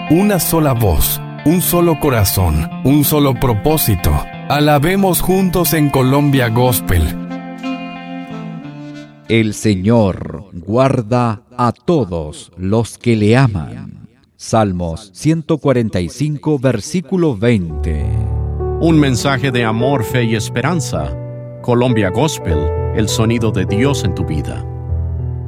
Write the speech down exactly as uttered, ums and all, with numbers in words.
una sola voz, un solo corazón, un solo propósito. Alabemos juntos en Colombia Gospel. El Señor guarda a todos los que le aman. Salmos ciento cuarenta y cinco, versículo veinte. Un mensaje de amor, fe y esperanza. Colombia Gospel, el sonido de Dios en tu vida.